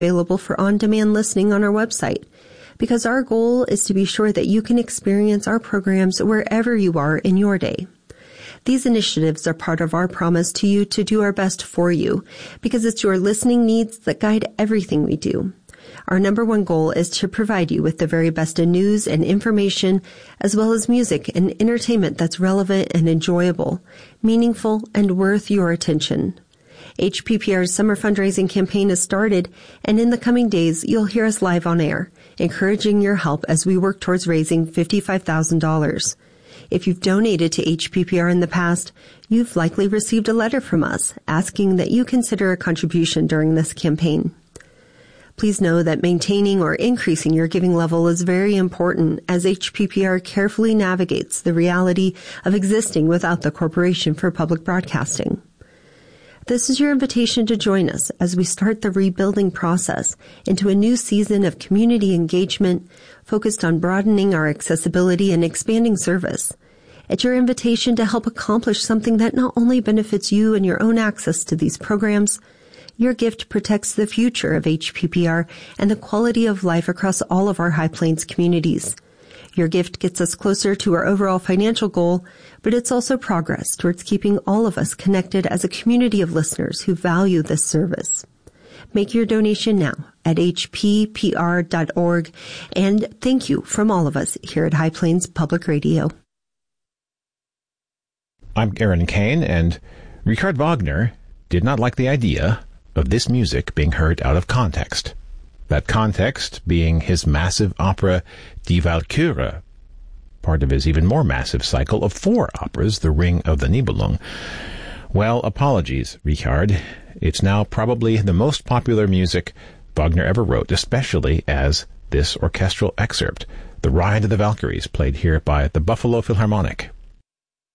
available for on-demand listening on our website, because our goal is to be sure that you can experience our programs wherever you are in your day. These initiatives are part of our promise to you to do our best for you, because it's your listening needs that guide everything we do. Our number one goal is to provide you with the very best in news and information, as well as music and entertainment that's relevant and enjoyable, meaningful, and worth your attention. HPPR's summer fundraising campaign has started, and in the coming days, you'll hear us live on air, encouraging your help as we work towards raising $55,000. If you've donated to HPPR in the past, you've likely received a letter from us asking that you consider a contribution during this campaign. Please know that maintaining or increasing your giving level is very important as HPPR carefully navigates the reality of existing without the Corporation for Public Broadcasting. This is your invitation to join us as we start the rebuilding process into a new season of community engagement focused on broadening our accessibility and expanding service. It's your invitation to help accomplish something that not only benefits you and your own access to these programs. Your gift protects the future of HPPR and the quality of life across all of our High Plains communities. Your gift gets us closer to our overall financial goal, but it's also progress towards keeping all of us connected as a community of listeners who value this service. Make your donation now at hppr.org, and thank you from all of us here at High Plains Public Radio. I'm Aaron Kane, and Richard Wagner did not like the idea of this music being heard out of context. That context being his massive opera Die Walküre, part of his even more massive cycle of 4 operas, The Ring of the Nibelung. Well, apologies, Richard. It's now probably the most popular music Wagner ever wrote, especially as this orchestral excerpt, The Ride of the Valkyries, played here by the Buffalo Philharmonic.